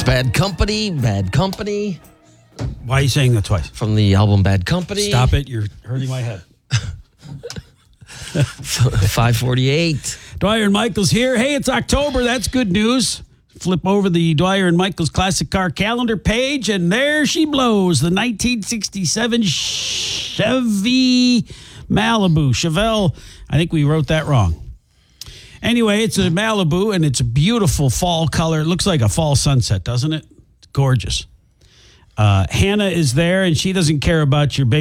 Bad Company. Why are you saying that twice? From the album Bad Company. Stop it. You're hurting my head. 548. Dwyer and Michael's here. Hey, it's October. That's good news. Flip over the Dwyer and Michael's Classic Car Calendar page, and there she blows. The 1967 Chevy Malibu. Chevelle, I think we wrote that wrong. Anyway, it's a Malibu, and it's a beautiful fall color. It looks like a fall sunset, doesn't it? It's gorgeous. Hannah is there, and she doesn't care about your